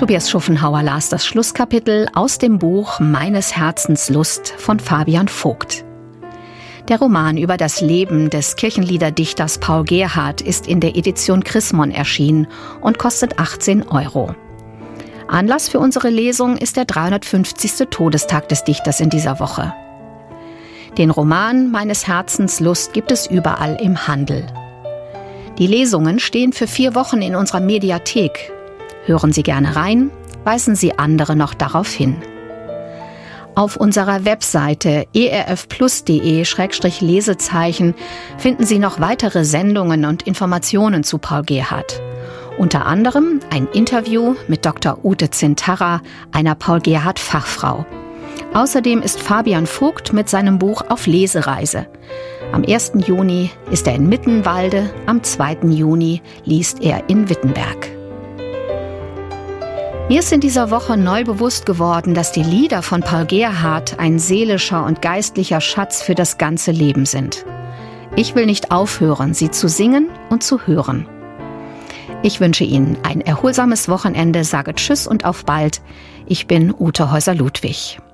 Tobias Schuffenhauer las das Schlusskapitel aus dem Buch Meines Herzens Lust von Fabian Vogt. Der Roman über das Leben des Kirchenliederdichters Paul Gerhardt ist in der Edition Chrismon erschienen und kostet 18 €. Anlass für unsere Lesung ist der 350. Todestag des Dichters in dieser Woche. Den Roman Meines Herzens Lust gibt es überall im Handel. Die Lesungen stehen für 4 Wochen in unserer Mediathek. Hören Sie gerne rein, weisen Sie andere noch darauf hin. Auf unserer Webseite erfplus.de/lesezeichen finden Sie noch weitere Sendungen und Informationen zu Paul Gerhardt. Unter anderem ein Interview mit Dr. Ute Zintarra, einer Paul Gerhardt-Fachfrau. Außerdem ist Fabian Vogt mit seinem Buch auf Lesereise. Am 1. Juni ist er in Mittenwalde, am 2. Juni liest er in Wittenberg. Mir ist in dieser Woche neu bewusst geworden, dass die Lieder von Paul Gerhardt ein seelischer und geistlicher Schatz für das ganze Leben sind. Ich will nicht aufhören, sie zu singen und zu hören. Ich wünsche Ihnen ein erholsames Wochenende, sage Tschüss und auf bald. Ich bin Ute Häuser-Ludwig.